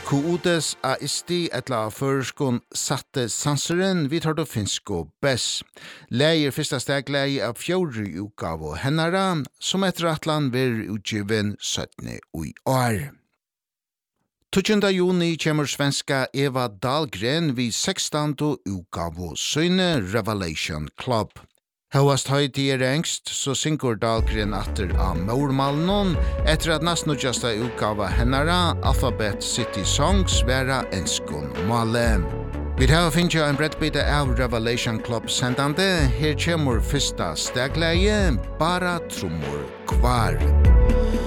Kuudes a isti etla førskon satte sanseren vi tar då finsko bess. Leir fyrsta steg leir av fjorri utgave hennara, som etter atlan ver utgiven 17. ui år. 20. juni kommer svenska Eva Dahlgren vid 16. utgave Søyne Revelation Club. Høyast høyt i engst, så synker Dahlgren atter av mormalnon, etter at nastnudjasta utgave hennara Alphabet City Songs vera enskon male. Vi har finnet en brettbite av Revelation Club sendande, her kommer fyrsta stegleie, bara trummor kvar.